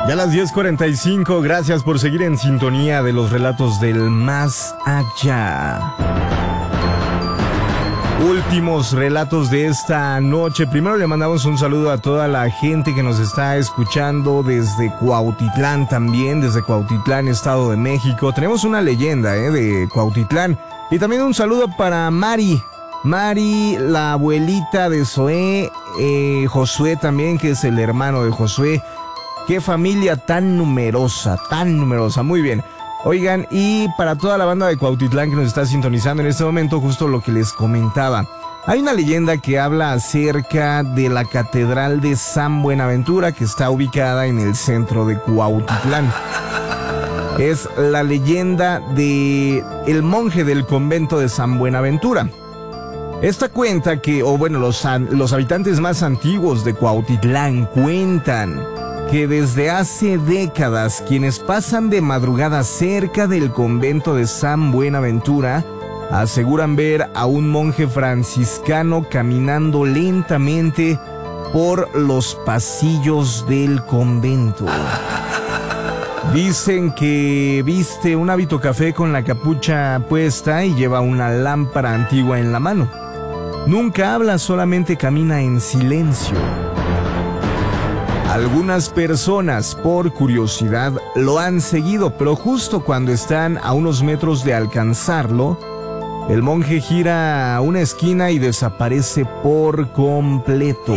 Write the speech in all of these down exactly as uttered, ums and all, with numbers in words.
Ya a las diez cuarenta y cinco, gracias por seguir en sintonía de los relatos del más allá. Últimos relatos de esta noche. Primero le mandamos un saludo a toda la gente que nos está escuchando desde Cuautitlán también, desde Cuautitlán, Estado de México. Tenemos una leyenda eh, de Cuautitlán. Y también un saludo para Mari. Mari, la abuelita de Zoé, eh, Josué también, que es el hermano de Josué. Qué familia tan numerosa, tan numerosa, muy bien. Oigan, y para toda la banda de Cuautitlán que nos está sintonizando en este momento, justo lo que les comentaba. Hay una leyenda que habla acerca de la Catedral de San Buenaventura, que está ubicada en el centro de Cuautitlán. Es la leyenda de el monje del convento de San Buenaventura. Esta cuenta que, o bueno, los, los habitantes más antiguos de Cuautitlán cuentan que desde hace décadas quienes pasan de madrugada cerca del convento de San Buenaventura aseguran ver a un monje franciscano caminando lentamente por los pasillos del convento. Dicen que viste un hábito café con la capucha puesta y lleva una lámpara antigua en la mano. Nunca habla, solamente camina en silencio. Algunas personas, por curiosidad, lo han seguido, pero justo cuando están a unos metros de alcanzarlo, el monje gira a una esquina y desaparece por completo.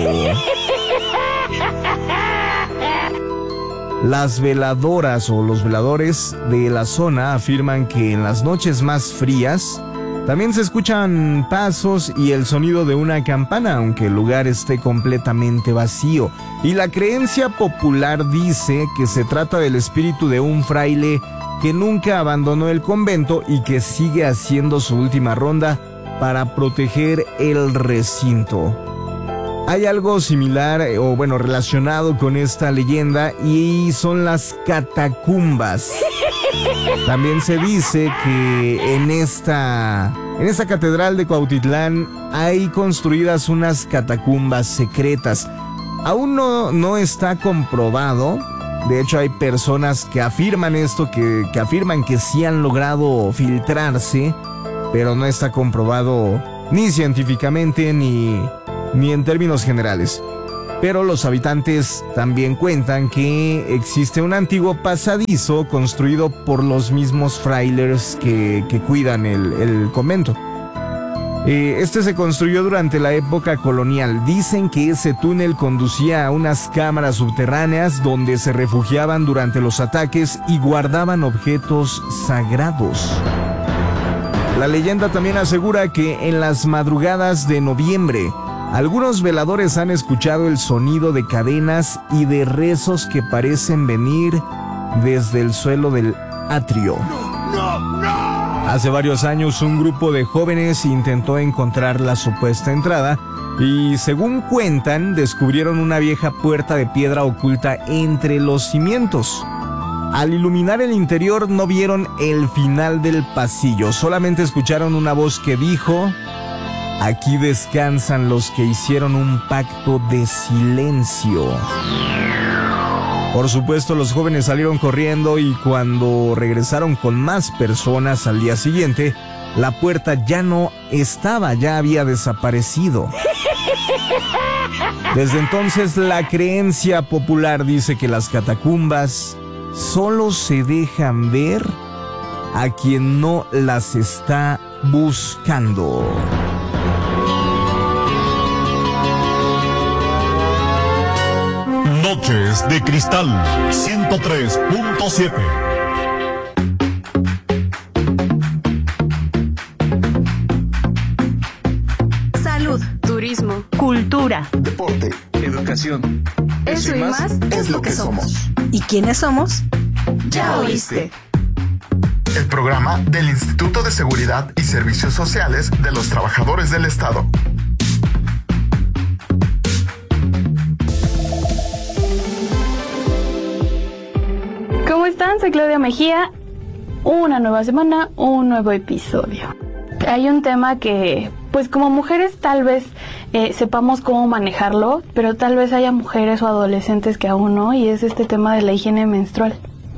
Las veladoras o los veladores de la zona afirman que en las noches más frías también se escuchan pasos y el sonido de una campana, aunque el lugar esté completamente vacío. Y la creencia popular dice que se trata del espíritu de un fraile que nunca abandonó el convento y que sigue haciendo su última ronda para proteger el recinto. Hay algo similar, o bueno, relacionado con esta leyenda, y son las catacumbas. También se dice que en esta, en esta catedral de Cuautitlán hay construidas unas catacumbas secretas. Aún no, no está comprobado. De hecho, hay personas que afirman esto, que, que afirman que sí han logrado filtrarse, pero no está comprobado ni científicamente ni, ni en términos generales. Pero los habitantes también cuentan que existe un antiguo pasadizo construido por los mismos frailes que, que cuidan el, el convento. Eh, este se construyó durante la época colonial. Dicen que ese túnel conducía a unas cámaras subterráneas donde se refugiaban durante los ataques y guardaban objetos sagrados. La leyenda también asegura que en las madrugadas de noviembre, algunos veladores han escuchado el sonido de cadenas y de rezos que parecen venir desde el suelo del atrio. No, no, no. Hace varios años un grupo de jóvenes intentó encontrar la supuesta entrada y, según cuentan, descubrieron una vieja puerta de piedra oculta entre los cimientos. Al iluminar el interior no vieron el final del pasillo, solamente escucharon una voz que dijo: aquí descansan los que hicieron un pacto de silencio. Por supuesto, los jóvenes salieron corriendo y cuando regresaron con más personas al día siguiente, la puerta ya no estaba, ya había desaparecido. Desde entonces, la creencia popular dice que las catacumbas solo se dejan ver a quien no las está buscando. Noches de Cristal ciento tres punto siete. Salud, turismo, cultura, deporte, educación. Eso, Eso y más, más es lo que somos. ¿Y quiénes somos? Ya oíste. El programa del Instituto de Seguridad y Servicios Sociales de los Trabajadores del Estado. ¿Cómo están? Soy Claudia Mejía. Una nueva semana, un nuevo episodio. Hay un tema que, pues como mujeres tal vez eh, sepamos cómo manejarlo, pero tal vez haya mujeres o adolescentes que aún no, y es este tema de la higiene menstrual.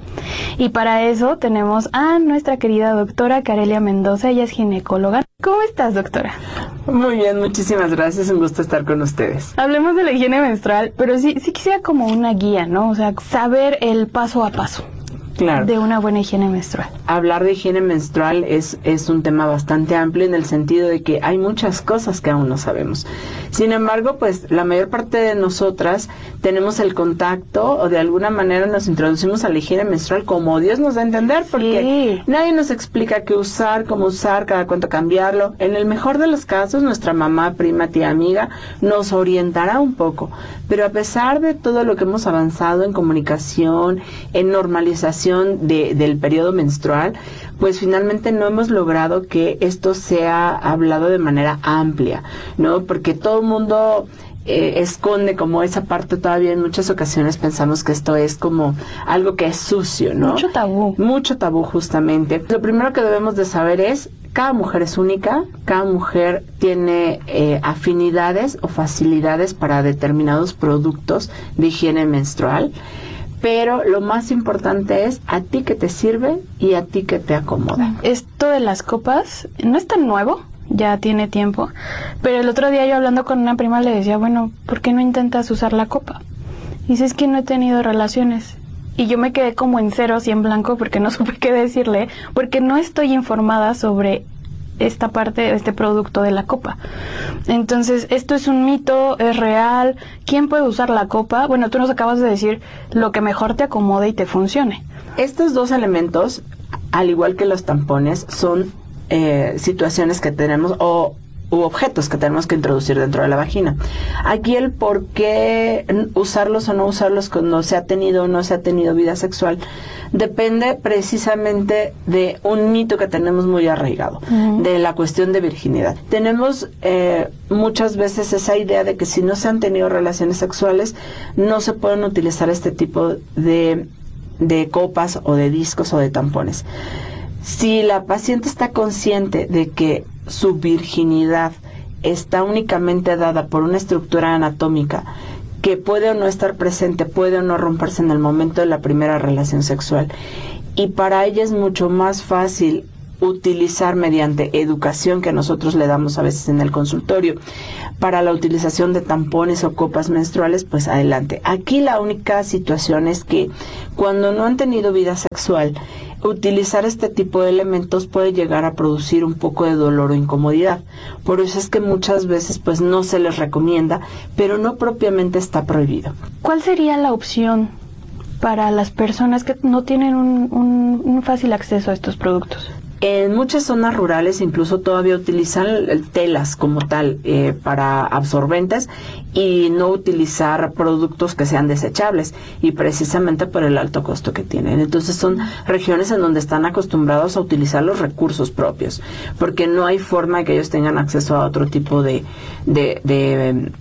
Y para eso tenemos a nuestra querida doctora Carelia Mendoza, ella es ginecóloga. ¿Cómo estás, doctora? Muy bien, muchísimas gracias, un gusto estar con ustedes. Hablemos de la higiene menstrual, pero sí, sí quisiera como una guía, ¿no? O sea, saber el paso a paso. Claro. De una buena higiene menstrual. Hablar de higiene menstrual es, es un tema bastante amplio en el sentido de que hay muchas cosas que aún no sabemos. Sin embargo, pues la mayor parte de nosotras tenemos el contacto o de alguna manera nos introducimos a la higiene menstrual como Dios nos da a entender, porque sí. Nadie nos explica qué usar, cómo usar, cada cuánto cambiarlo. En el mejor de los casos, nuestra mamá, prima, tía, amiga nos orientará un poco. Pero a pesar de todo lo que hemos avanzado en comunicación, en normalización De, del periodo menstrual, pues finalmente no hemos logrado que esto sea hablado de manera amplia, ¿no? Porque todo el mundo eh, esconde como esa parte todavía. En muchas ocasiones pensamos que esto es como algo que es sucio, ¿no? Mucho tabú. Mucho tabú, justamente. Lo primero que debemos de saber es cada mujer es única, cada mujer tiene eh, afinidades o facilidades para determinados productos de higiene menstrual. Pero lo más importante es a ti que te sirve y a ti que te acomoda. Esto de las copas no es tan nuevo, ya tiene tiempo, pero el otro día yo hablando con una prima le decía, bueno, ¿por qué no intentas usar la copa? Y dice, es que no he tenido relaciones. Y yo me quedé como en ceros y en blanco porque no supe qué decirle, porque no estoy informada sobre esta parte, este producto de la copa. Entonces, ¿esto es un mito? ¿Es real? ¿Quién puede usar la copa? Bueno, tú nos acabas de decir lo que mejor te acomode y te funcione. Estos dos elementos, al igual que los tampones, son eh, situaciones que tenemos o u objetos que tenemos que introducir dentro de la vagina. Aquí el por qué usarlos o no usarlos cuando se ha tenido o no se ha tenido vida sexual depende precisamente de un mito que tenemos muy arraigado, uh-huh. de la cuestión de virginidad. Tenemos eh, muchas veces esa idea de que si no se han tenido relaciones sexuales no se pueden utilizar este tipo de, de copas o de discos o de tampones. Si la paciente está consciente de que su virginidad está únicamente dada por una estructura anatómica que puede o no estar presente, puede o no romperse en el momento de la primera relación sexual, y para ella es mucho más fácil utilizar mediante educación que nosotros le damos a veces en el consultorio para la utilización de tampones o copas menstruales, pues adelante. Aquí la única situación es que cuando no han tenido vida sexual, utilizar este tipo de elementos puede llegar a producir un poco de dolor o incomodidad. Por eso es que muchas veces pues no se les recomienda, pero no propiamente está prohibido. ¿Cuál sería la opción para las personas que no tienen un, un, un fácil acceso a estos productos? En muchas zonas rurales incluso todavía utilizan telas como tal eh, para absorbentes y no utilizar productos que sean desechables, y precisamente por el alto costo que tienen. Entonces son regiones en donde están acostumbrados a utilizar los recursos propios, porque no hay forma de que ellos tengan acceso a otro tipo de de, de,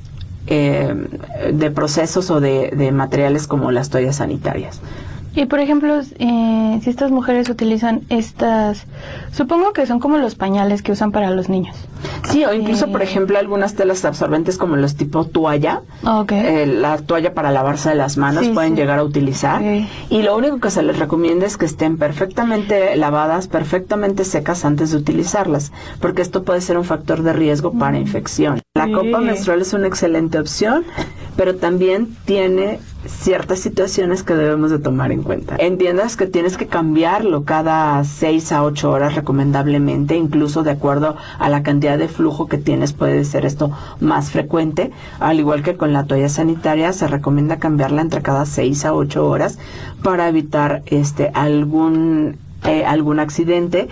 eh, de procesos o de, de materiales como las toallas sanitarias. Y por ejemplo, eh, si estas mujeres utilizan estas, supongo que son como los pañales que usan para los niños. Sí, o incluso, eh, por ejemplo, algunas telas absorbentes como los tipo toalla, okay. eh, la toalla para lavarse de las manos, sí, pueden sí. llegar a utilizar. Okay. Y lo único que se les recomienda es que estén perfectamente lavadas, perfectamente secas antes de utilizarlas, porque esto puede ser un factor de riesgo para mm. infección. La sí. copa menstrual es una excelente opción, pero también tiene ciertas situaciones que debemos de tomar en cuenta. Entiendas que tienes que cambiarlo cada seis a ocho horas recomendablemente, incluso de acuerdo a la cantidad de flujo que tienes puede ser esto más frecuente. Al igual que con la toalla sanitaria, se recomienda cambiarla entre cada seis a ocho horas para evitar este algún eh, algún accidente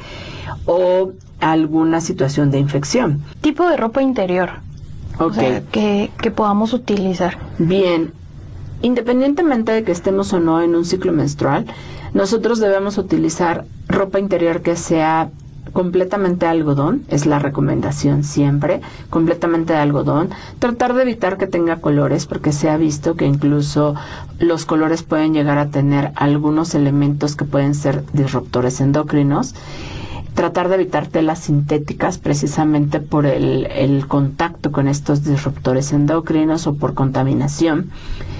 o alguna situación de infección. Tipo de ropa interior. Okay. O sea, que, que podamos utilizar. Bien. Independientemente de que estemos o no en un ciclo menstrual, nosotros debemos utilizar ropa interior que sea completamente de algodón, es la recomendación siempre, completamente de algodón. Tratar de evitar que tenga colores, porque se ha visto que incluso los colores pueden llegar a tener algunos elementos que pueden ser disruptores endocrinos. tratar de evitar telas sintéticas precisamente por el, el contacto con estos disruptores endocrinos o por contaminación.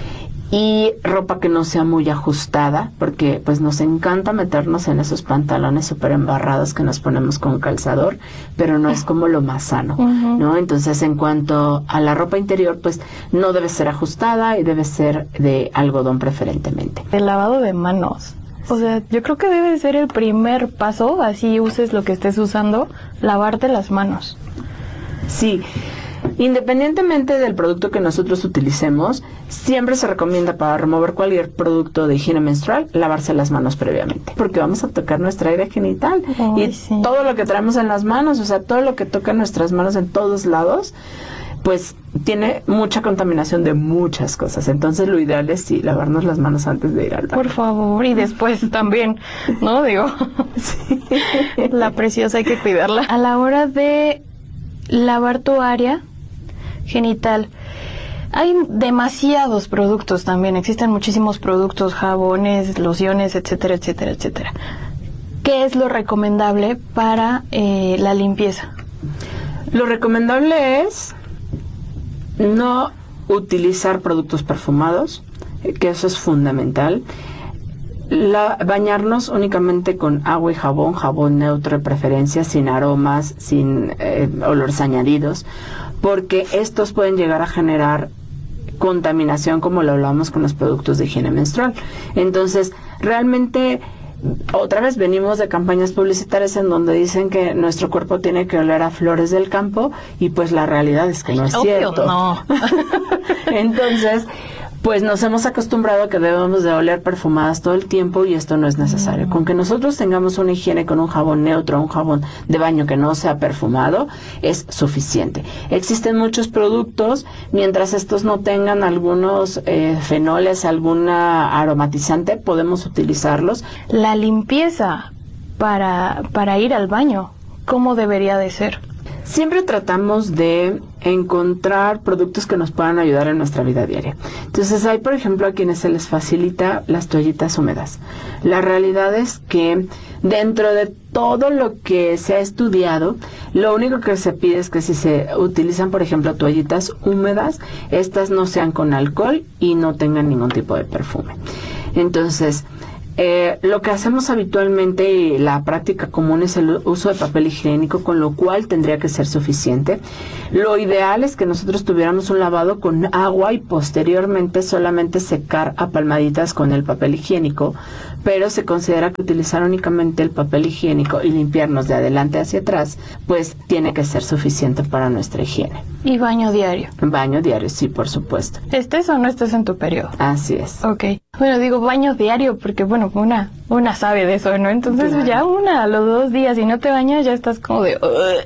Y ropa que no sea muy ajustada, porque pues nos encanta meternos en esos pantalones súper embarrados que nos ponemos con calzador, pero no es como lo más sano, uh-huh. ¿no? Entonces, en cuanto a la ropa interior, pues no debe ser ajustada y debe ser de algodón preferentemente. El lavado de manos. O sea, yo creo que debe ser el primer paso, así uses lo que estés usando, lavarte las manos. Sí. Independientemente del producto que nosotros utilicemos, siempre se recomienda para remover cualquier producto de higiene menstrual, lavarse las manos previamente, porque vamos a tocar nuestra área genital. Ay, y sí. todo lo que traemos en las manos, o sea, todo lo que toca nuestras manos en todos lados, pues tiene mucha contaminación de muchas cosas. Entonces lo ideal es sí, lavarnos las manos antes de ir al baño. Por favor, y después también, ¿no? Digo, sí. La preciosa hay que cuidarla. A la hora de lavar tu área genital, hay demasiados productos también, existen muchísimos productos, jabones, lociones, etcétera, etcétera, etcétera. ¿Qué es lo recomendable para eh, la limpieza? Lo recomendable es no utilizar productos perfumados, que eso es fundamental. La, bañarnos únicamente con agua y jabón, jabón neutro de preferencia, sin aromas, sin eh, olores añadidos, porque estos pueden llegar a generar contaminación, como lo hablamos con los productos de higiene menstrual. Entonces, realmente, otra vez venimos de campañas publicitarias en donde dicen que nuestro cuerpo tiene que oler a flores del campo, y pues la realidad es que no es cierto. No. Entonces, pues nos hemos acostumbrado a que debemos de oler perfumadas todo el tiempo, y esto no es necesario. Con que nosotros tengamos una higiene con un jabón neutro, un jabón de baño que no sea perfumado, es suficiente. Existen muchos productos, mientras estos no tengan algunos eh, fenoles, alguna aromatizante, podemos utilizarlos. La limpieza para, para ir al baño, ¿cómo debería de ser? Siempre tratamos de encontrar productos que nos puedan ayudar en nuestra vida diaria. Entonces hay, por ejemplo, a quienes se les facilita las toallitas húmedas. La realidad es que dentro de todo lo que se ha estudiado, lo único que se pide es que si se utilizan, por ejemplo, toallitas húmedas, estas no sean con alcohol y no tengan ningún tipo de perfume. Entonces, Eh, lo que hacemos habitualmente y la práctica común es el uso de papel higiénico, con lo cual tendría que ser suficiente. Lo ideal es que nosotros tuviéramos un lavado con agua y posteriormente solamente secar a palmaditas con el papel higiénico, pero se considera que utilizar únicamente el papel higiénico y limpiarnos de adelante hacia atrás, pues tiene que ser suficiente para nuestra higiene. ¿Y baño diario? Baño diario, sí, por supuesto. ¿Estés o no estés en tu periodo? Así es. Ok. Bueno, digo baño diario porque, bueno, una una sabe de eso, ¿no? Entonces, claro, ya una a los dos días, si no te bañas, ya estás como de...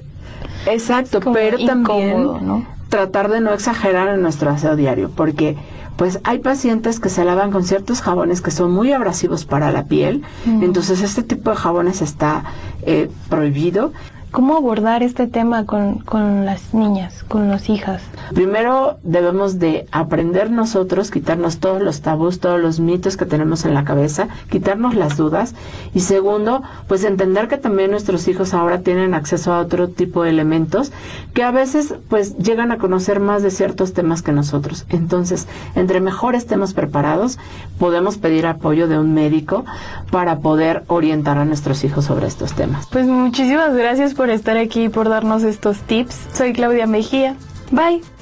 Uh, Exacto, pero también, ¿no?, tratar de no exagerar en nuestro aseo diario, porque pues hay pacientes que se lavan con ciertos jabones que son muy abrasivos para la piel, mm. entonces este tipo de jabones está eh, prohibido. ¿Cómo abordar este tema con, con las niñas, con las hijas? Primero debemos de aprender nosotros, quitarnos todos los tabús, todos los mitos que tenemos en la cabeza, quitarnos las dudas. Y segundo, pues entender que también nuestros hijos ahora tienen acceso a otro tipo de elementos que a veces pues llegan a conocer más de ciertos temas que nosotros. Entonces, entre mejor estemos preparados, podemos pedir apoyo de un médico para poder orientar a nuestros hijos sobre estos temas. Pues muchísimas gracias por estar aquí y por darnos estos tips. Soy Claudia Mejía. Bye.